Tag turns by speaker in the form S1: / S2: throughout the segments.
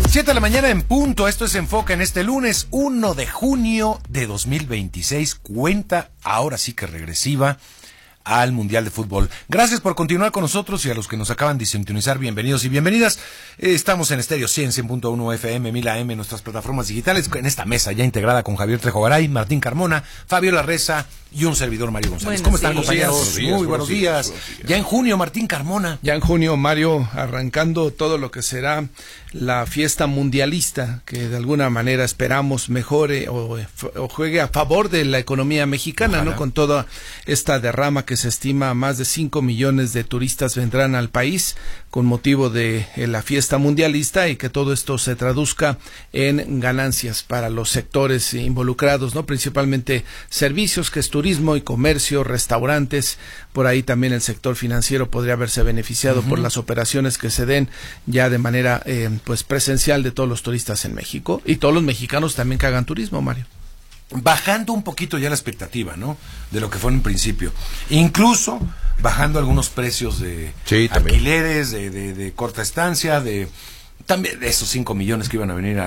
S1: 7 de la mañana en punto. Esto es Enfoca en este lunes 1 de junio de 2026. Cuenta ahora sí que regresiva al Mundial de Fútbol. Gracias por continuar con nosotros y a los que nos acaban de sintonizar, bienvenidos y bienvenidas. Estamos en Estéreo 100.1 FM, 1000 AM, nuestras plataformas digitales, en esta mesa ya integrada con Javier Trejo Garay, Martín Carmona, Fabiola Reza y un servidor, Mario González. ¿Cómo están, compañeros? Muy buenos días. Ya en junio, Martín Carmona.
S2: Ya en junio, Mario, arrancando todo lo que será la fiesta mundialista, que de alguna manera esperamos mejore o juegue a favor de la economía mexicana. Ojalá. ¿No? Con toda esta derrama que se estima, más de 5 millones de turistas vendrán al país con motivo de la fiesta mundialista, y que todo esto se traduzca en ganancias para los sectores involucrados, ¿no? Principalmente servicios, que es turismo y comercio, restaurantes. Por ahí también el sector financiero podría haberse beneficiado por las operaciones que se den ya de manera pues presencial de todos los turistas en México, y todos los mexicanos también que hagan turismo, Mario.
S1: Bajando un poquito ya la expectativa, ¿no? De lo que fue en principio. Incluso bajando algunos precios de alquileres, de corta estancia, también de esos 5 millones que iban a venir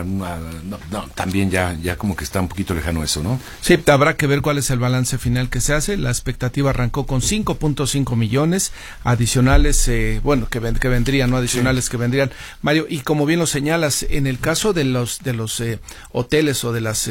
S1: también ya como que está un poquito lejano eso, ¿no?
S2: Sí, habrá que ver cuál es el balance final que se hace. La expectativa arrancó con 5.5 millones adicionales, que vendrían, no adicionales, que vendrían, Mario, y como bien lo señalas, en el caso de los hoteles o de las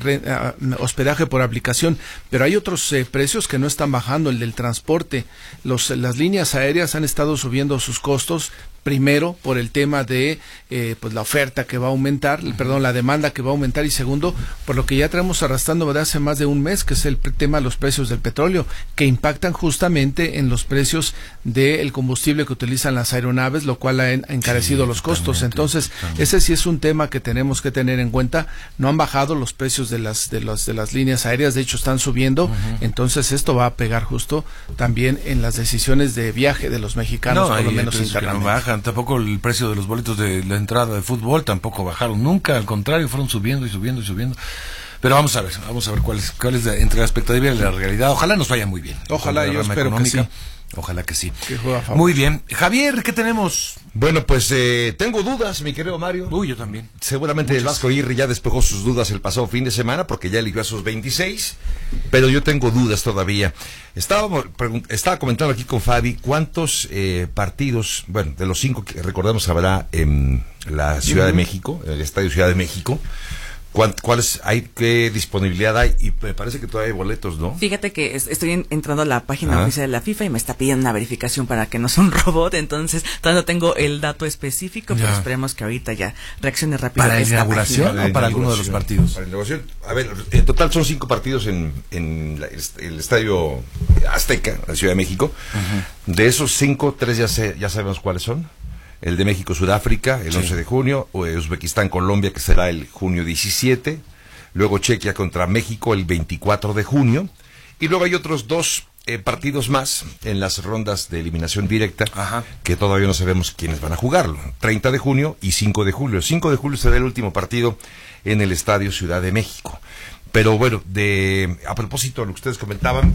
S2: hospedaje por aplicación, pero hay otros precios que no están bajando. El del transporte, las líneas aéreas han estado subiendo sus costos. Primero, por el tema de pues la oferta que va a aumentar, la demanda que va a aumentar, y segundo, por lo que ya traemos arrastrando desde hace más de un mes, que es el tema de los precios del petróleo, que impactan justamente en los precios del combustible que utilizan las aeronaves, lo cual ha encarecido los costos. Entonces, ese sí es un tema que tenemos que tener en cuenta. No han bajado los precios de las líneas aéreas, de hecho están subiendo. Entonces, esto va a pegar justo también en las decisiones de viaje de los mexicanos, por lo menos internamente.
S1: Tampoco el precio de los boletos de la entrada de fútbol tampoco bajaron nunca, al contrario, fueron subiendo y subiendo y subiendo. Pero vamos a ver cuál es entre la expectativa y la realidad. Ojalá nos vaya muy bien.
S2: Ojalá, yo espero que sí.
S1: Ojalá que sí. Muy bien. Javier, ¿qué tenemos?
S3: Bueno, pues tengo dudas, mi querido Mario.
S1: Uy, yo también.
S3: Seguramente el Vasco Aguirre ya despejó sus dudas el pasado fin de semana, porque ya eligió a sus 26, pero yo tengo dudas todavía. Estaba comentando aquí con Fabi cuántos partidos, bueno, de los 5 que recordamos habrá en la Ciudad de México, en el Estadio Ciudad de México. ¿Cuáles hay? ¿Qué disponibilidad hay? Y me parece que todavía hay boletos, ¿no?
S4: Fíjate que estoy entrando a la página oficial de la FIFA y me está pidiendo una verificación para que no sea un robot, entonces todavía no tengo el dato específico, pero esperemos que ahorita ya reaccione rápido.
S1: ¿Para la inauguración o para alguno de los partidos?
S3: Para la inauguración. A ver, en total son 5 partidos en el Estadio Azteca, la Ciudad de México. De esos 5, 3 ya sabemos cuáles son. El de México-Sudáfrica, el 11 de junio, Uzbekistán-Colombia, que será el junio 17, luego Chequia contra México el 24 de junio, y luego hay otros 2 partidos más en las rondas de eliminación directa, que todavía no sabemos quiénes van a jugarlo, 30 de junio y 5 de julio. 5 de julio será el último partido en el Estadio Ciudad de México. Pero bueno, a propósito de lo que ustedes comentaban,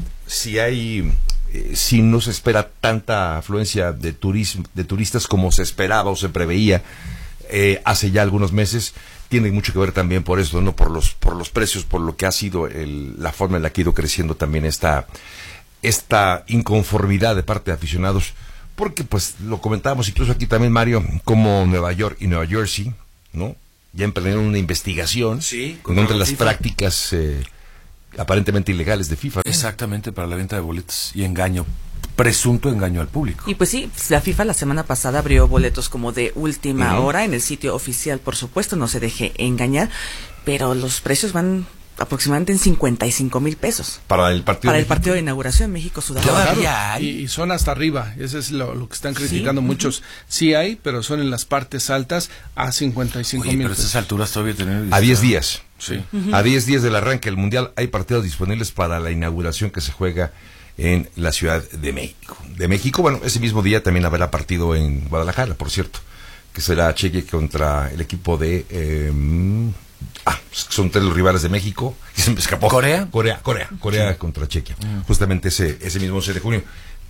S3: si no se espera tanta afluencia de turistas como se esperaba o se preveía hace ya algunos meses, tiene mucho que ver también por eso, no por los precios, por lo que ha sido la forma en la que ha ido creciendo también esta inconformidad de parte de aficionados, porque pues lo comentábamos incluso aquí también, Mario, como Nueva York y Nueva Jersey, ¿no? Ya emprendieron una investigación contra las prácticas aparentemente ilegales de FIFA.
S1: Exactamente, para la venta de boletos y presunto engaño al público.
S4: Y pues sí, la FIFA la semana pasada abrió boletos como de última hora en el sitio oficial, por supuesto, no se deje engañar, pero los precios van aproximadamente en 55,000 pesos.
S3: Para el partido
S4: de inauguración México-Sudáfrica.
S2: Claro, y son hasta arriba, eso es lo que están criticando muchos. Sí hay, pero son en las partes altas a 55,000
S1: pero a estas alturas todavía tener...
S3: A 10 días. Sí. A 10 días del arranque del Mundial hay partidos disponibles para la inauguración que se juega en la Ciudad de México. Bueno, ese mismo día también habrá partido en Guadalajara, por cierto, que será Chequia contra el equipo de... son 3 los rivales de México. Y se me escapó.
S1: ¿Corea?
S3: Corea contra Chequia. Justamente ese mismo 11 de junio.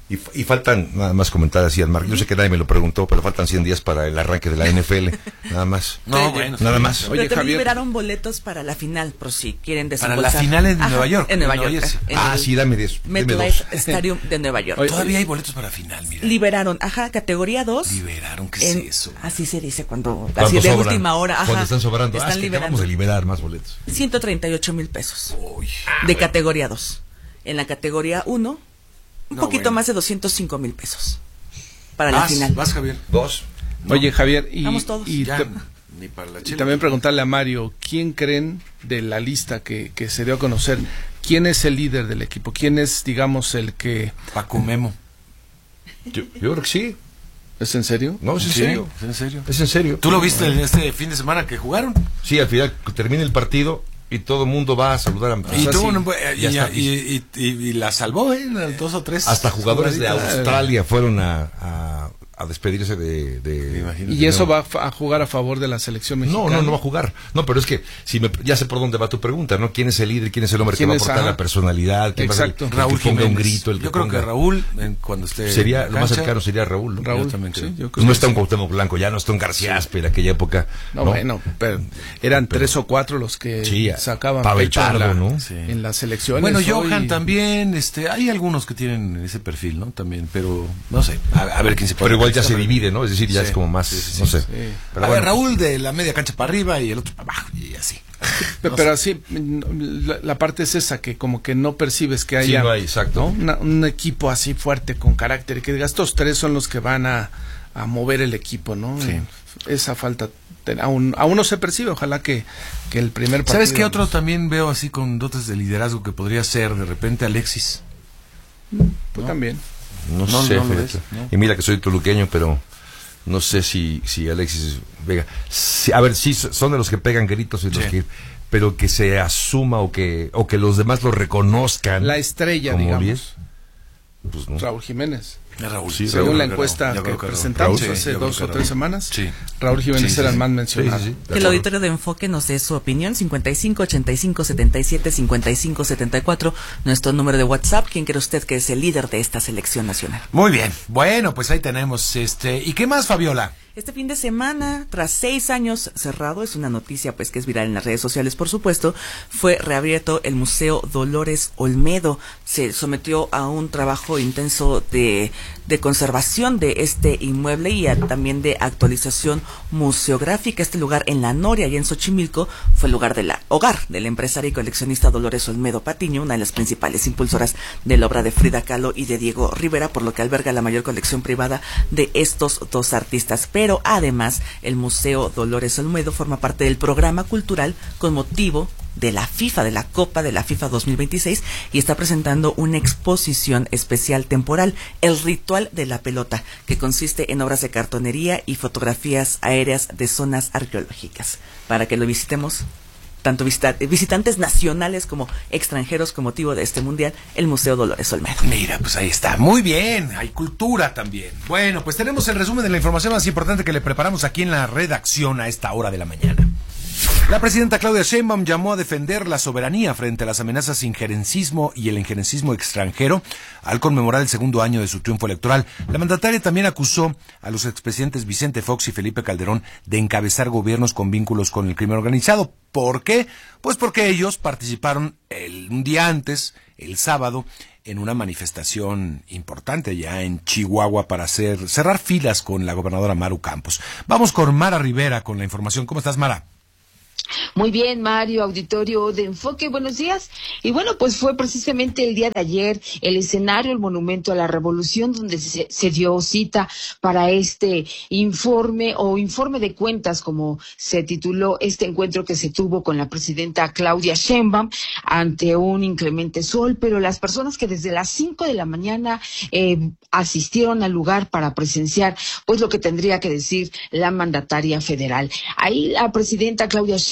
S3: Y faltan, nada más comentar así, Marc, yo sé que nadie me lo preguntó, pero faltan 100 días para el arranque de la NFL, nada más.
S1: No, bueno.
S3: Nada más.
S4: Pero
S2: Oye,
S4: también
S2: Javier,
S4: liberaron boletos para la final, por si quieren
S1: Para
S4: desembolsar.
S1: la final en
S4: Ajá,
S1: Nueva York.
S4: En Nueva
S1: en Nueva
S4: York.
S1: Jersey.
S4: en
S3: Ah,
S4: el
S3: sí, dame 2.
S4: MetLife Stadium de Nueva York.
S2: Oye,
S1: Todavía hay boletos para final, mira.
S4: Liberaron, categoría 2.
S1: Liberaron, ¿qué es eso?
S4: Así se dice cuando
S3: Cuando
S4: así de
S3: sobran,
S4: última hora. Ajá,
S3: cuando están sobrando.
S4: Están
S3: Es que
S4: liberando
S3: acabamos de liberar más boletos.
S4: 138 mil pesos
S1: Uy.
S4: de categoría 2. En la categoría 1, un
S1: No,
S4: poquito
S1: bueno.
S4: más de 205 mil pesos para la final.
S1: Vas, Javier.
S3: 2.
S2: Oye, Javier,
S4: Vamos todos.
S2: y
S1: Ya,
S2: te-
S1: ni para la
S2: y
S1: chela.
S2: también preguntarle a Mario, ¿quién creen de la lista que se dio a conocer? ¿Quién es el líder del equipo? ¿Quién es, digamos, el que...
S1: Paco Memo.
S3: Yo creo que sí.
S2: ¿Es en serio?
S3: No, es en
S1: Sí,
S3: serio.
S1: ¿es en serio?
S3: Es en serio.
S1: ¿Tú lo viste este fin de semana que jugaron?
S3: Sí, al final termina el partido y todo el mundo va a saludar a...
S1: Y,
S3: o sea,
S1: tuvo
S3: sí,
S1: una-
S3: ya está.
S1: y la salvó, ¿eh? 2 o 3.
S3: Hasta jugadores de
S1: jugaditas.
S3: Australia fueron a despedirse de
S1: imagino.
S2: ¿Y eso va a jugar a favor de la selección mexicana?
S3: No va a jugar. No, pero es que ya sé por dónde va tu pregunta, ¿no? ¿Quién es el líder? ¿Quién es el hombre que
S2: ¿Quién
S3: va a
S2: es?
S3: aportar
S2: Ajá.
S3: la personalidad? ¿Quién va a ser
S2: Exacto.
S3: el que
S1: Raúl
S3: ponga
S1: Jiménez.
S3: un grito? El
S1: Yo creo que
S3: ponga-
S1: Raúl, cuando esté
S3: sería
S1: en
S3: lo más
S1: cancha,
S3: cercano sería Raúl, ¿no?
S2: Raúl,
S1: Yo también creo.
S2: sí, yo creo
S3: Pues no
S2: que
S3: está un
S2: sí.
S3: Cuauhtémoc Blanco, ya no está un García Aspe en aquella época.
S2: No, bueno, pero eran 3 o 4 los que
S3: Sí,
S2: sacaban
S3: Pavel
S2: pecho en
S3: Pardo,
S2: la,
S3: ¿no?
S1: Sí.
S2: en las selecciones.
S1: Bueno,
S2: hoy.
S1: Johan también, hay algunos que tienen ese perfil, ¿no? También, pero no sé, a ver quién se puede.
S3: Pero igual ya se divide, ¿no? Es decir, ya
S1: Sí,
S3: es como más,
S1: sí,
S3: no sé.
S2: sí.
S3: Pero
S1: A ver,
S3: bueno,
S1: Raúl de la media cancha para arriba y el otro para abajo y así.
S2: Pero así, la parte es esa, que como que no percibes que haya,
S3: Sí, no hay, exacto.
S2: ¿no? Un equipo así fuerte, con carácter, que digas, estos 3 son los que van a mover el equipo, ¿no?
S1: Sí.
S2: Esa falta, aún no se percibe, ojalá que el primer partido...
S1: ¿Sabes qué otro también veo así con dotes de liderazgo que podría ser de repente Alexis?
S2: Tú también.
S3: no
S1: no,
S3: sé,
S1: no lo
S3: fíjate.
S1: ves, ¿no?
S3: Y mira que soy toluqueño, pero no sé si Alexis Vega. Sí, a ver, sí, son de los que pegan gritos y los
S1: Sí.
S3: que... Pero que se asuma o que los demás lo reconozcan.
S2: La estrella,
S3: como
S2: digamos,
S3: 10, pues no.
S2: Raúl Jiménez.
S1: Raúl.
S3: Sí,
S2: Según
S3: Raúl,
S2: la encuesta
S1: yo
S2: que
S1: creo que
S2: presentamos
S1: Raúl. Sí,
S2: hace
S1: yo creo
S2: 2
S1: que
S2: o 3
S1: Raúl.
S2: semanas,
S1: Sí.
S2: Raúl Jiménez
S1: Sí,
S2: era el
S1: sí.
S2: más mencionado.
S3: Sí, sí, sí.
S4: Que el auditorio de Enfoque nos dé su opinión, 55 85 77 55 74, nuestro número de WhatsApp. ¿Quién cree usted que es el líder de esta selección nacional?
S1: Muy bien. Bueno, pues ahí tenemos ¿Y qué más, Fabiola?
S4: Este fin de semana, tras 6 años cerrado, es una noticia pues que es viral en las redes sociales, por supuesto, fue reabierto el Museo Dolores Olmedo. Se sometió a un trabajo intenso de conservación de este inmueble y también de actualización museográfica. Este lugar en La Noria y en Xochimilco fue el lugar hogar de la empresaria y coleccionista Dolores Olmedo Patiño, una de las principales impulsoras de la obra de Frida Kahlo y de Diego Rivera, por lo que alberga la mayor colección privada de estos dos artistas. Pero además, el Museo Dolores Olmedo forma parte del programa cultural con motivo de la FIFA, de la Copa de la FIFA 2026, y está presentando una exposición especial temporal, El Ritual de la Pelota, que consiste en obras de cartonería y fotografías aéreas de zonas arqueológicas, para que lo visitemos tanto visitantes nacionales como extranjeros con motivo de este mundial, el Museo Dolores Olmedo.
S1: Mira, pues ahí está. Muy bien. Hay cultura también. Bueno, pues tenemos el resumen de la información más importante que le preparamos aquí en la redacción a esta hora de la mañana. La presidenta Claudia Sheinbaum llamó a defender la soberanía frente a las amenazas injerencismo y el injerencismo extranjero al conmemorar el segundo año de su triunfo electoral. La mandataria también acusó a los expresidentes Vicente Fox y Felipe Calderón de encabezar gobiernos con vínculos con el crimen organizado. ¿Por qué? Pues porque ellos participaron un día antes, el sábado, en una manifestación importante ya en Chihuahua para cerrar filas con la gobernadora Maru Campos. Vamos con Mara Rivera con la información. ¿Cómo estás, Mara?
S5: Muy bien, Mario, auditorio de Enfoque, buenos días. Y bueno, pues fue precisamente el día de ayer el escenario, el Monumento a la Revolución, donde se dio cita para este informe de cuentas, como se tituló este encuentro que se tuvo con la presidenta Claudia Sheinbaum ante un inclemente sol, pero las personas que desde las 5 de la mañana asistieron al lugar para presenciar pues lo que tendría que decir la mandataria federal. Ahí la presidenta Claudia Sheinbaum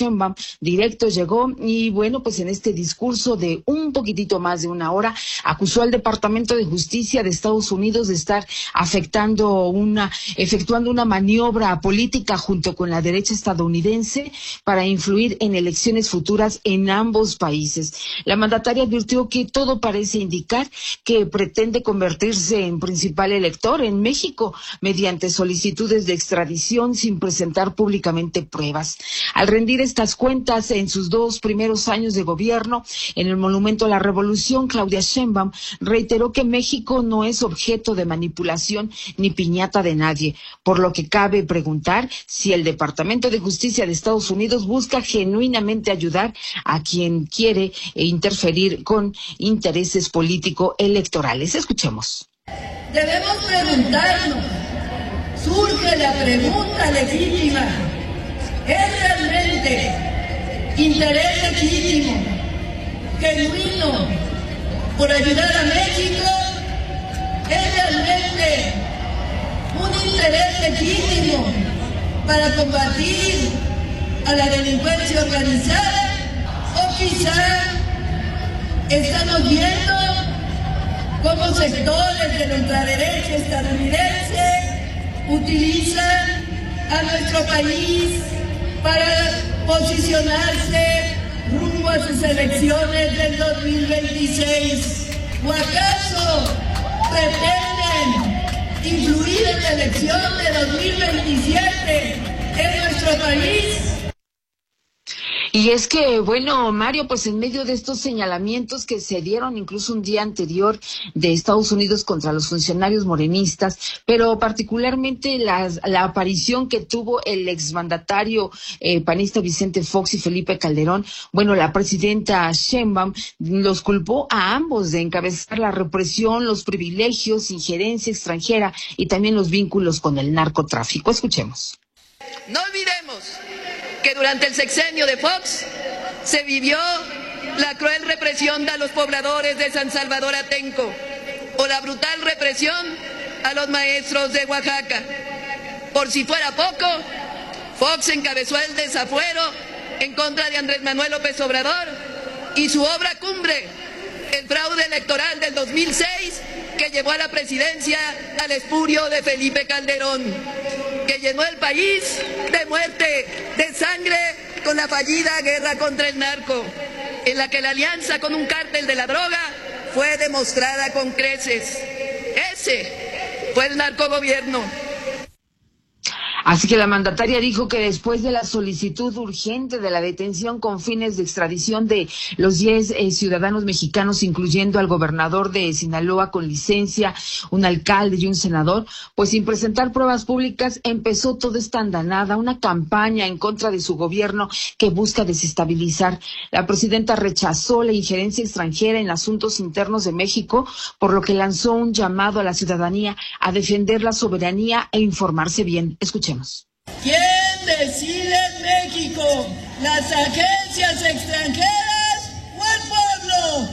S5: Sheinbaum directo llegó y bueno, pues en este discurso de un poquitito más de una hora acusó al Departamento de Justicia de Estados Unidos de estar efectuando una maniobra política junto con la derecha estadounidense para influir en elecciones futuras en ambos países. La mandataria advirtió que todo parece indicar que pretende convertirse en principal elector en México mediante solicitudes de extradición sin presentar públicamente pruebas. Al rendir estas cuentas en sus 2 primeros años de gobierno, en el Monumento a la Revolución, Claudia Sheinbaum reiteró que México no es objeto de manipulación ni piñata de nadie, por lo que cabe preguntar si el Departamento de Justicia de Estados Unidos busca genuinamente ayudar a quien quiere interferir con intereses político-electorales. Escuchemos.
S6: Debemos preguntarnos, surge la pregunta legítima, ¿es realmente interés legítimo, genuino, por ayudar a México? ¿Es realmente un interés legítimo para combatir a la delincuencia organizada? ¿O quizá estamos viendo cómo sectores de la ultraderecha estadounidense utilizan a nuestro país para posicionarse rumbo a sus elecciones del 2026? ¿O acaso pretenden influir en la elección de 2027 en nuestro país?
S5: Y es que, bueno, Mario, pues en medio de estos señalamientos que se dieron incluso un día anterior de Estados Unidos contra los funcionarios morenistas, pero particularmente la aparición que tuvo el exmandatario panista Vicente Fox y Felipe Calderón, bueno, la presidenta Sheinbaum los culpó a ambos de encabezar la represión, los privilegios, injerencia extranjera y también los vínculos con el narcotráfico. Escuchemos.
S6: No olvidemos que durante el sexenio de Fox se vivió la cruel represión a los pobladores de San Salvador Atenco o la brutal represión a los maestros de Oaxaca. Por si fuera poco, Fox encabezó el desafuero en contra de Andrés Manuel López Obrador y su obra cumbre, el fraude electoral del 2006 que llevó a la presidencia al espurio de Felipe Calderón, que llenó el país de muerte, de sangre, con la fallida guerra contra el narco, en la que la alianza con un cártel de la droga fue demostrada con creces. Ese fue el narcogobierno.
S5: Así que la mandataria dijo que después de la solicitud urgente de la detención con fines de extradición de los 10 ciudadanos mexicanos, incluyendo al gobernador de Sinaloa con licencia, un alcalde y un senador, pues sin presentar pruebas públicas empezó toda esta andanada, una campaña en contra de su gobierno que busca desestabilizar. La presidenta rechazó la injerencia extranjera en asuntos internos de México, por lo que lanzó un llamado a la ciudadanía a defender la soberanía e informarse bien. Escuchemos.
S6: ¿Quién decide en México? ¿Las agencias extranjeras o el pueblo?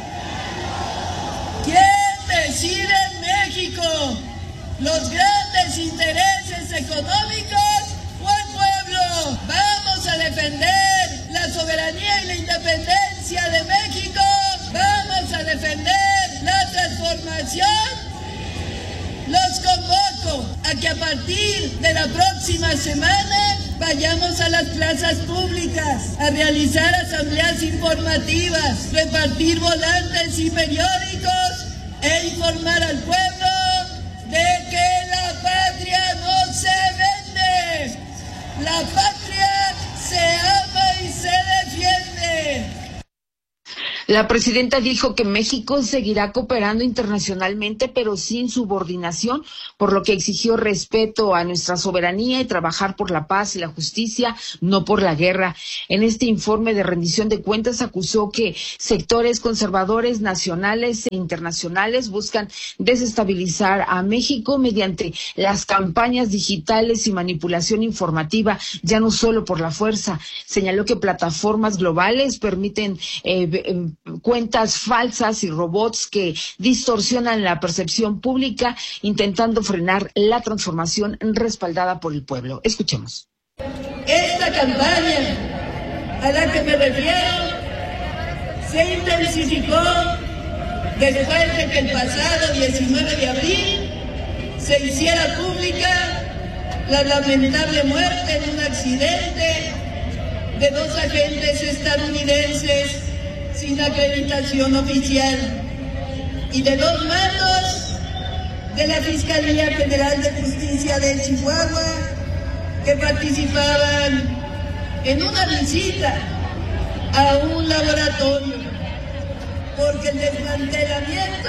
S6: ¿Quién decide en México? ¿Los grandes intereses económicos o el pueblo? Vamos a defender la soberanía y la independencia de México. Vamos a defender la transformación. Los convoco a que a partir de la próxima semana vayamos a las plazas públicas a realizar asambleas informativas, repartir volantes y periódicos e informar al pueblo de que la patria no se vende. La patria se ama y se defiende.
S5: La presidenta dijo que México seguirá cooperando internacionalmente, pero sin subordinación, por lo que exigió respeto a nuestra soberanía y trabajar por la paz y la justicia, no por la guerra. En este informe de rendición de cuentas acusó que sectores conservadores nacionales e internacionales buscan desestabilizar a México mediante las campañas digitales y manipulación informativa, ya no solo por la fuerza. Señaló que plataformas globales permiten cuentas falsas y robots que distorsionan la percepción pública, intentando frenar la transformación respaldada por el pueblo. Escuchemos.
S6: Esta campaña
S7: a la que me refiero se intensificó después de que el pasado 19 de abril se hiciera pública la lamentable muerte en un accidente de 2 agentes estadounidenses sin acreditación oficial y de 2 mandos de la Fiscalía General de Justicia de Chihuahua que participaban en una visita a un laboratorio, porque el desmantelamiento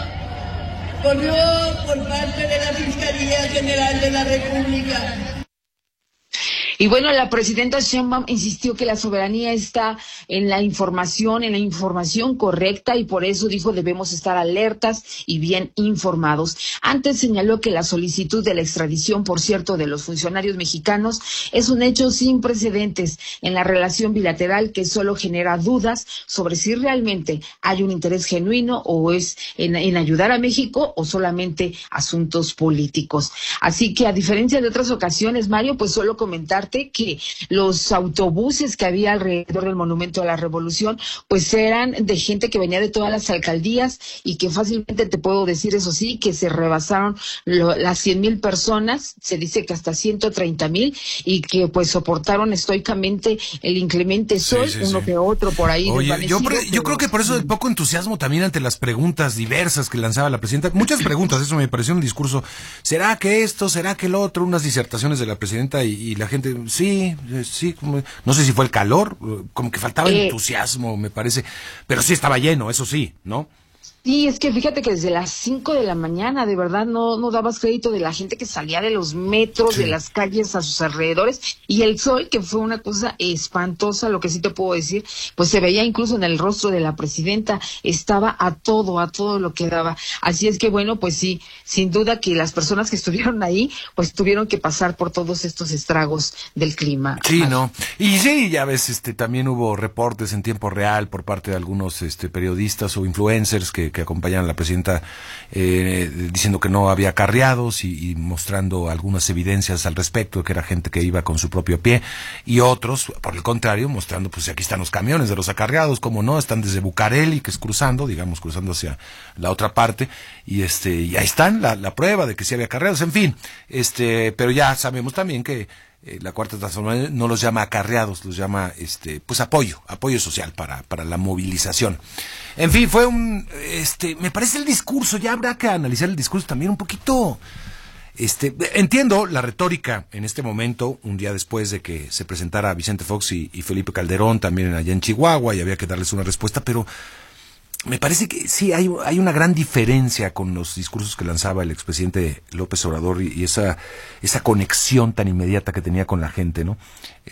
S7: corrió por parte de la Fiscalía General de la República.
S5: Y bueno, la presidenta Sheinbaum insistió que la soberanía está en la información correcta, y por eso dijo debemos estar alertas y bien informados. Antes señaló que la solicitud de la extradición, por cierto, de los funcionarios mexicanos es un hecho sin precedentes en la relación bilateral que solo genera dudas sobre si realmente hay un interés genuino o es en ayudar a México o solamente asuntos políticos. Así que a diferencia de otras ocasiones, Mario, pues solo comentar que los autobuses que había alrededor del Monumento a la Revolución pues eran de gente que venía de todas las alcaldías y que fácilmente te puedo decir, eso sí, que se rebasaron las 100,000 personas, se dice que hasta 130,000, y que pues soportaron estoicamente el inclemente sol, uno que otro por ahí.
S1: Oye, yo creo que por eso el poco entusiasmo también ante las preguntas diversas que lanzaba la presidenta, muchas preguntas, eso me pareció un discurso, ¿será que esto, será que lo otro? Unas disertaciones de la presidenta y la gente, sí, no sé si fue el calor, como que faltaba entusiasmo, me parece, pero sí estaba lleno, eso sí, ¿no?
S5: Sí, es que fíjate que desde las 5 de la mañana, de verdad, no dabas crédito de la gente que salía de los metros, de las calles a sus alrededores, y el sol, que fue una cosa espantosa, lo que sí te puedo decir, pues se veía incluso en el rostro de la presidenta, estaba a todo lo que daba. Así es que bueno, pues sí, sin duda que las personas que estuvieron ahí, pues tuvieron que pasar por todos estos estragos del clima.
S1: Sí, no. Y sí, ya ves, también hubo reportes en tiempo real por parte de algunos periodistas o influencers que acompañaban a la presidenta diciendo que no había acarreados y mostrando algunas evidencias al respecto, de que era gente que iba con su propio pie, y otros, por el contrario, mostrando, pues aquí están los camiones de los acarreados, como no, están desde Bucareli, que es cruzando hacia la otra parte, y ahí están la prueba de que sí había acarreados, en fin, pero ya sabemos también que la Cuarta Transformación no los llama acarreados, los llama pues apoyo social para la movilización. En fin, fue me parece el discurso, ya habrá que analizar el discurso también un poquito. Entiendo la retórica en este momento, un día después de que se presentara Vicente Fox y Felipe Calderón también allá en Chihuahua, y había que darles una respuesta, pero me parece que sí hay una gran diferencia con los discursos que lanzaba el expresidente López Obrador y esa conexión tan inmediata que tenía con la gente, ¿no?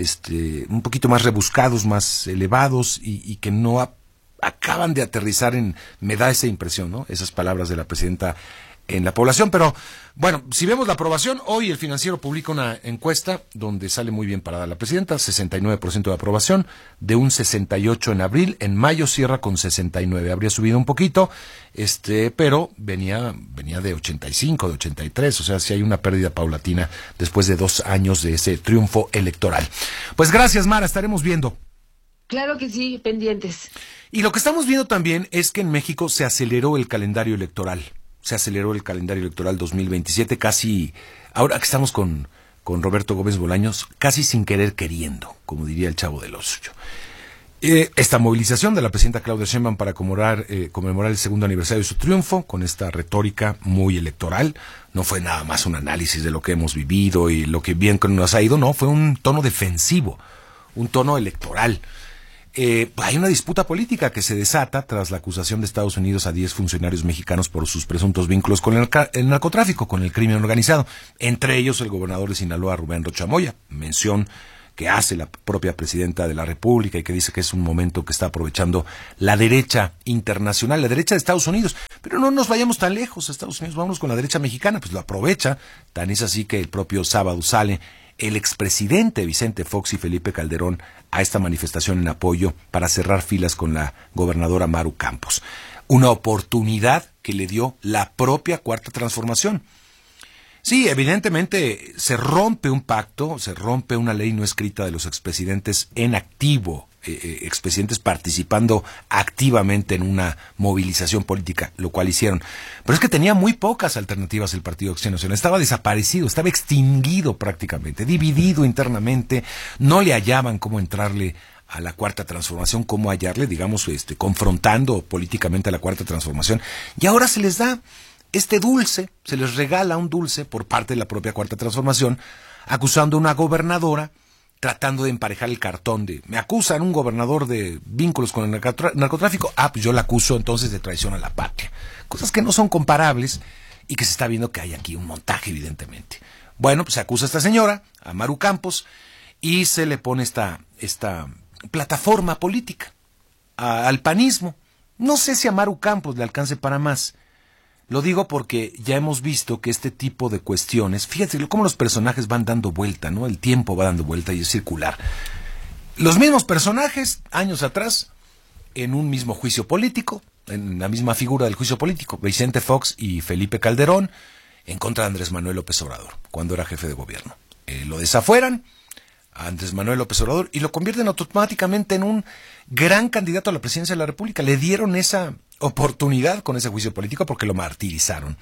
S1: Un poquito más rebuscados, más elevados y que no acaban de aterrizar me da esa impresión, ¿no? Esas palabras de la presidenta en la población, pero bueno, si vemos la aprobación, hoy el Financiero publica una encuesta donde sale muy bien parada la presidenta, 69% de aprobación, de un 68 en abril, en mayo cierra con 69, habría subido un poquito, pero venía de 85, de 83, o sea, sí hay una pérdida paulatina después de 2 años de ese triunfo electoral. Pues gracias, Mara, estaremos viendo.
S5: Claro que sí, pendientes.
S1: Y lo que estamos viendo también es que en México se aceleró el calendario electoral. 2027, casi, ahora que estamos con Roberto Gómez Bolaños, casi sin querer queriendo, como diría el Chavo del Ocho. Esta movilización de la presidenta Claudia Sheinbaum para conmemorar el segundo aniversario de su triunfo, con esta retórica muy electoral, no fue nada más un análisis de lo que hemos vivido y lo que bien nos ha ido, no, fue un tono defensivo, un tono electoral. Hay una disputa política que se desata tras la acusación de Estados Unidos a 10 funcionarios mexicanos por sus presuntos vínculos con el narcotráfico, con el crimen organizado, entre ellos el gobernador de Sinaloa, Rubén Rocha Moya, mención que hace la propia presidenta de la República y que dice que es un momento que está aprovechando la derecha internacional, la derecha de Estados Unidos, pero no nos vayamos tan lejos a Estados Unidos, vámonos con la derecha mexicana, pues lo aprovecha, tan es así que el propio sábado sale el expresidente Vicente Fox y Felipe Calderón a esta manifestación en apoyo para cerrar filas con la gobernadora Maru Campos. Una oportunidad que le dio la propia Cuarta Transformación. Sí, evidentemente se rompe un pacto, se rompe una ley no escrita de los expresidentes en activo expresidentes participando activamente en una movilización política, lo cual hicieron. Pero es que tenía muy pocas alternativas el Partido Acción Nacional. Estaba desaparecido, estaba extinguido prácticamente, dividido internamente. No le hallaban cómo entrarle a la Cuarta Transformación, cómo hallarle, digamos, confrontando políticamente a la Cuarta Transformación. Y ahora se les da este dulce, se les regala un dulce por parte de la propia Cuarta Transformación, acusando a una gobernadora, tratando de emparejar el cartón de, me acusan un gobernador de vínculos con el narcotráfico, pues yo la acuso entonces de traición a la patria. Cosas que no son comparables y que se está viendo que hay aquí un montaje, evidentemente. Bueno, pues se acusa a esta señora, a Maru Campos, y se le pone esta plataforma política al panismo. No sé si a Maru Campos le alcance para más. Lo digo porque ya hemos visto que este tipo de cuestiones, fíjate cómo los personajes van dando vuelta, ¿no? El tiempo va dando vuelta y es circular. Los mismos personajes, años atrás, en un mismo juicio político, en la misma figura del juicio político, Vicente Fox y Felipe Calderón, en contra de Andrés Manuel López Obrador, cuando era jefe de gobierno. Lo desafueran a Andrés Manuel López Obrador y lo convierten automáticamente en un gran candidato a la presidencia de la República. Le dieron esa oportunidad con ese juicio político porque lo martirizaron.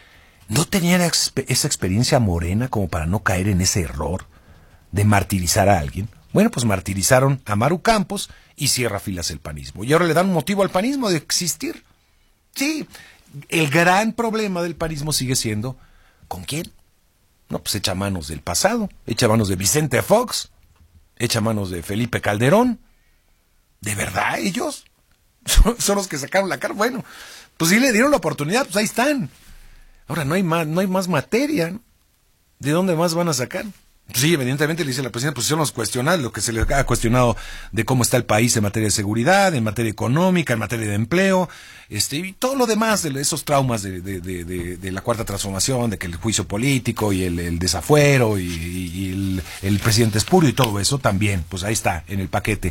S1: ¿No tenían esa experiencia morena como para no caer en ese error de martirizar a alguien? Bueno, pues martirizaron a Maru Campos y cierra filas el panismo. Y ahora le dan un motivo al panismo de existir. Sí, el gran problema del panismo sigue siendo, ¿con quién? No, pues echa manos del pasado, echa manos de Vicente Fox, echa manos de Felipe Calderón. ¿De verdad ellos? Son los que sacaron la cara. Bueno, pues sí le dieron la oportunidad, pues ahí están. Ahora no hay más materia, ¿no? ¿De dónde más van a sacar? Pues sí, evidentemente le dice la presidenta, pues son los cuestionados, lo que se les ha cuestionado de cómo está el país en materia de seguridad, en materia económica, en materia de empleo, y todo lo demás de esos traumas de la Cuarta Transformación, de que el juicio político y el desafuero y el presidente espurio y todo eso también, pues ahí está, en el paquete.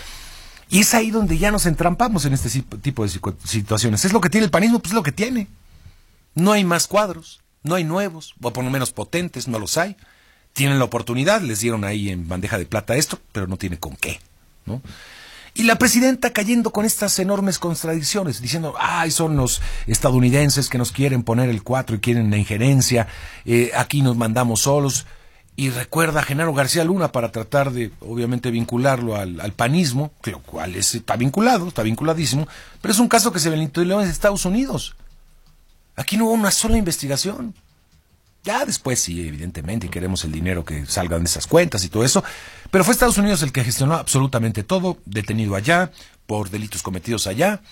S1: Y es ahí donde ya nos entrampamos en este tipo de situaciones. ¿Es lo que tiene el panismo? Pues es lo que tiene. No hay más cuadros, no hay nuevos, o por lo menos potentes, no los hay. Tienen la oportunidad, les dieron ahí en bandeja de plata esto, pero no tiene con qué, ¿no? Y la presidenta cayendo con estas enormes contradicciones, diciendo, son los estadounidenses que nos quieren poner el 4 y quieren la injerencia, aquí nos mandamos solos. Y recuerda a Genaro García Luna para tratar de, obviamente, vincularlo al panismo, lo cual está vinculadísimo, pero es un caso que se ventiló en Estados Unidos. Aquí no hubo una sola investigación. Ya después sí, evidentemente, queremos el dinero que salga de esas cuentas y todo eso, pero fue Estados Unidos el que gestionó absolutamente todo, detenido allá, por delitos cometidos allá,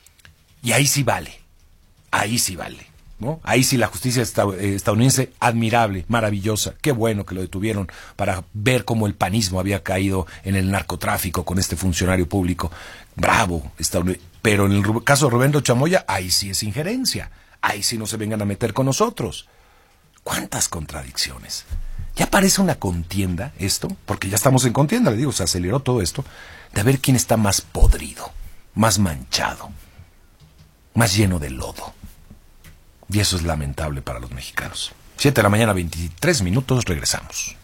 S1: y ahí sí vale, ¿no? Ahí sí la justicia estadounidense, admirable, maravillosa, qué bueno que lo detuvieron para ver cómo el panismo había caído en el narcotráfico con este funcionario público, bravo, pero en el caso de Rubén Chamoya, ahí sí es injerencia, ahí sí no se vengan a meter con nosotros. ¿Cuántas contradicciones? Ya parece una contienda esto, porque ya estamos en contienda, le digo, se aceleró todo esto, de ver quién está más podrido, más manchado, más lleno de lodo. Y eso es lamentable para los mexicanos. 7 de la mañana, 23 minutos, regresamos.